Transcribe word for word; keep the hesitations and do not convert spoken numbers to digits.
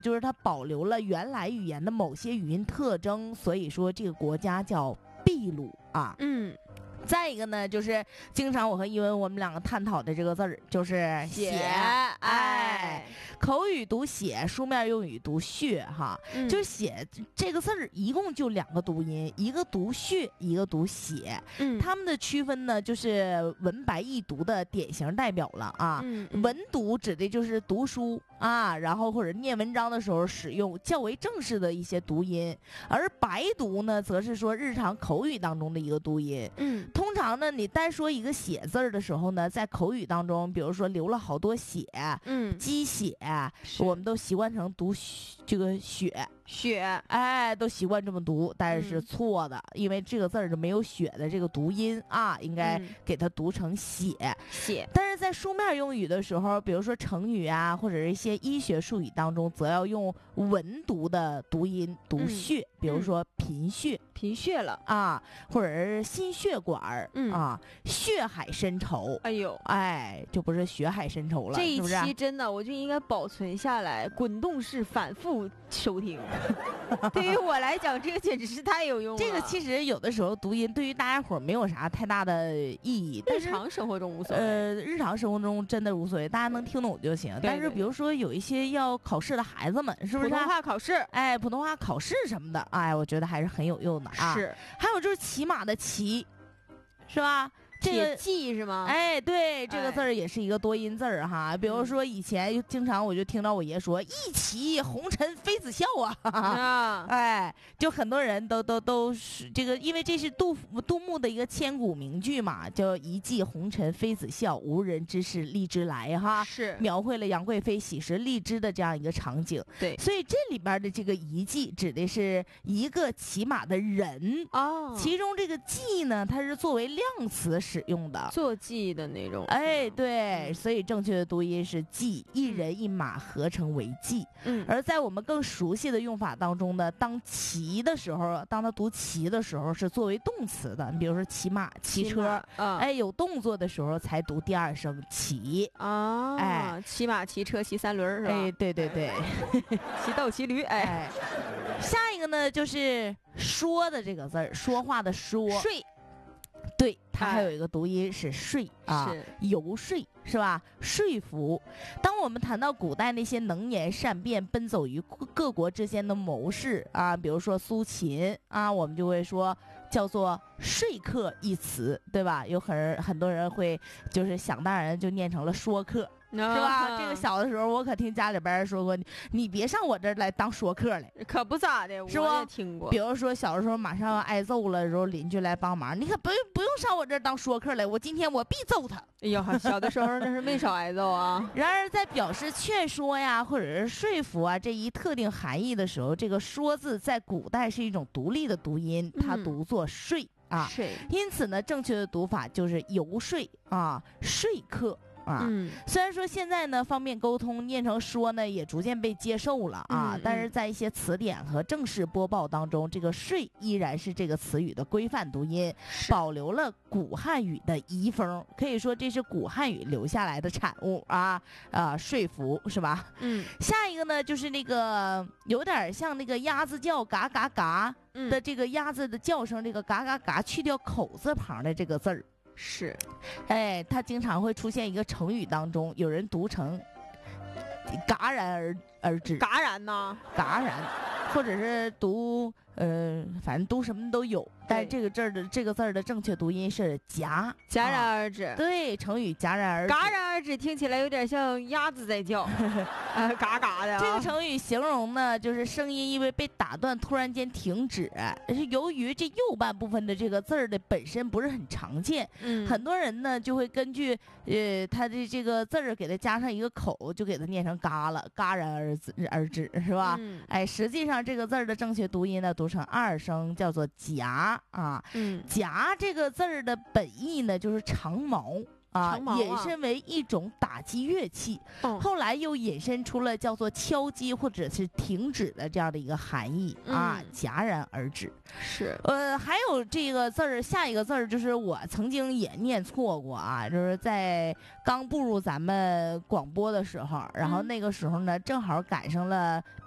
就是它保留了原来语言的某些语音特征，所以说这个国家叫秘鲁啊。 嗯。 再一个呢，就是经常我和英文我们两个探讨的这个字儿，就是写，哎，口语读写，书面用语读血哈，嗯、就是写这个字儿一共就两个读音，一个读血，一个读写，嗯，它们的区分呢，就是文白异读的典型代表了啊。嗯嗯、文读指的就是读书啊，然后或者念文章的时候使用较为正式的一些读音，而白读呢，则是说日常口语当中的一个读音，嗯。通常呢，你单说一个写字儿的时候呢，在口语当中，比如说流了好多血，嗯，鸡血，我们都习惯成读这个血血， 哎，都习惯这么读，但是是错的，嗯、因为这个字儿是没有血的这个读音啊，应该给它读成血血。 但是在书面用语的时候，比如说成语啊，或者是一些医学术语当中，则要用文读的读音读血，嗯、比如说贫血。 贫血了啊，或者是心血管儿、嗯、啊，血海深仇， 哎呦， 哎，就不是血海深仇了。 这一是不是期真的，我就应该保存下来，滚动式反复收听。对于我来讲，这个简直是太有用了。 这个其实有的时候读音对于大家伙没有啥太大的意义， 日常生活中无所谓。 呃，日常生活中真的无所谓，大家能听懂就行。对对对，但是比如说有一些要考试的孩子们，是不是？ 普通话考试， 哎，普通话考试什么的，哎，我觉得还是很有用的啊。 是， 还有就是骑马的骑，是吧？这个记是吗？ 哎，对，这个字儿也是一个多音字儿哈。哎、比如说以前经常我就听到我爷说“一骑红尘妃子笑”啊，啊哎，就很多人都都都是这个，因为这是杜杜牧的一个千古名句嘛，叫“一骑红尘妃子笑，无人知是荔枝来”哈， 是描绘了杨贵妃喜食荔枝的这样一个场景。 对， 所以这里边的这个一骑指的是一个骑马的人哦， 其中这个骑呢，它是作为量词使用的， 坐骑的那种。 哎，对，所以正确的读音是骑，一人一马合成为骑。嗯，而在我们更熟悉的用法当中呢，当骑的时候，当他读骑的时候是作为动词的。你比如说骑马、骑车， 嗯、 哎，有动作的时候才读第二声骑啊。 哎， 骑马、骑车、骑三轮是吧？ 哎，对对对， 骑斗、骑驴，哎。 哎下一个呢，就是说的这个字儿，说话的说， 睡。 对，它还有一个读音是睡、哎、啊，游说是吧？说服。当我们谈到古代那些能言善辩、奔走于各国之间的谋士啊，比如说苏秦啊，我们就会说叫做说客一词，对吧？有很很多人会就是想当然就念成了说客。是吧？这个小的时候，我可听家里边人说过，你你别上我这儿来当说客来， 可不咋的， 是我也听过。 比如说小的时候马上要挨揍了，然后邻居来帮忙，你可不用不用上我这儿当说客来，我今天我必揍他。 哎呀，小的时候那是没少挨揍啊。 然而在表示劝说呀，或者是说服啊这一特定含义的时候，这个说字在古代是一种独立的读音，它读作说、嗯、啊，因此呢，正确的读法就是游说啊，说客。啊，嗯、虽然说现在呢方便沟通，念成说呢也逐渐被接受了啊，嗯、但是在一些词典和正式播报当中，这个说依然是这个词语的规范读音，保留了古汉语的遗风，可以说这是古汉语留下来的产物啊啊，说服是吧？嗯，下一个呢就是那个有点像那个鸭子叫嘎嘎嘎的这个鸭子的叫声，这个嘎嘎嘎去掉口字旁的这个字儿。 是， 哎，它经常会出现一个成语当中，有人读成戛然而而止， 戛然呢， 戛然，或者是读呃，反正读什么都有，但这个字儿的这个字儿的正确读音是戛， 戛然而止。啊、 对，成语戛然而止。 戛然而止听起来有点像鸭子在叫，呃，嘎嘎的、啊。 这个成语形容呢，就是声音因为被打断，突然间停止，是由于这右半部分的这个字儿的本身不是很常见，嗯，很多人呢就会根据呃他的这个字儿给它加上一个口，就给它念成嘎了，戛然而止而止是吧？嗯、哎，实际上这个字儿的正确读音呢，读成二声，叫做夹啊。嗯，夹这个字儿的本意呢，就是长矛。啊， 啊引申为一种打击乐器，哦、后来又引申出了叫做敲击或者是停止的这样的一个含义、嗯、啊，戛然而止。 是， 呃，还有这个字儿，下一个字儿就是我曾经也念错过啊，就是在刚步入咱们广播的时候，然后那个时候呢，正好赶上了